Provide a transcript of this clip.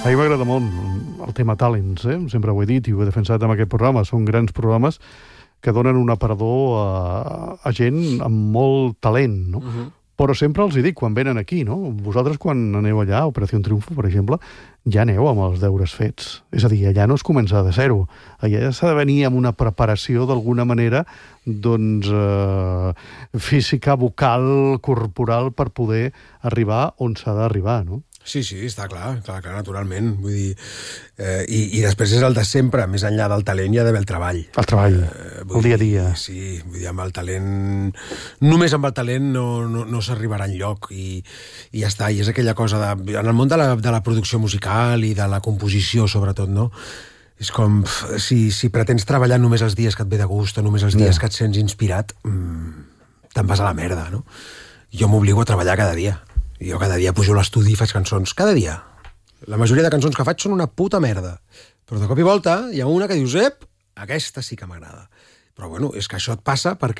A mi m'agrada molt el tema talents, sempre ho he dit i ho he defensat en aquest programa. Són grans programes que donen un aparador a gent amb molt talent, no? Però sempre els hi dic, quan venen aquí, no? Vosaltres, quan aneu allà, a Operació Triunfo, per exemple, ja aneu amb els deures fets. És a dir, allà no es comença de zero. Allà s'ha de venir amb una preparació, d'alguna manera, doncs, física, vocal, corporal, per poder arribar on s'ha d'arribar, no? Sí, està clar, naturalment. Vull dir, i després és el de sempre, més enllà del talent hi ha d'haver el treball. El treball, el dia a dia. Sí, vull dir, amb el talent... Només amb el talent no s'arribarà enlloc i ja està. I és aquella cosa en el món de la producció musical i de la composició, sobretot, no? És com, si pretens treballar només els dies que et ve de gust o només els dies que et sents inspirat, te'n vas a la merda, no? Jo m'obligo a treballar cada dia. Jo cada dia pujo a l'estudi i faig cançons. Cada dia. La majoria de cançons que faig són una puta merda. Però de cop i volta hi ha una que dius, aquesta sí que m'agrada. Però bueno, és que això et passa perquè